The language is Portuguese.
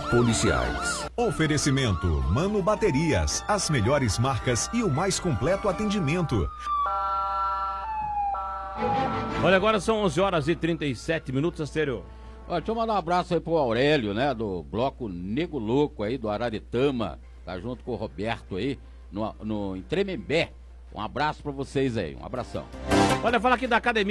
policiais. Oferecimento Mano Baterias, as melhores marcas e o mais completo atendimento. Olha, agora são 11 horas e 37 minutos, Astério. Ó, deixa eu mandar um abraço aí pro Aurélio, né, do Bloco Nego Louco aí, do Araretama, tá junto com o Roberto aí, em Tremembé. Um abraço pra vocês aí, um abração. Olha, fala aqui da academia.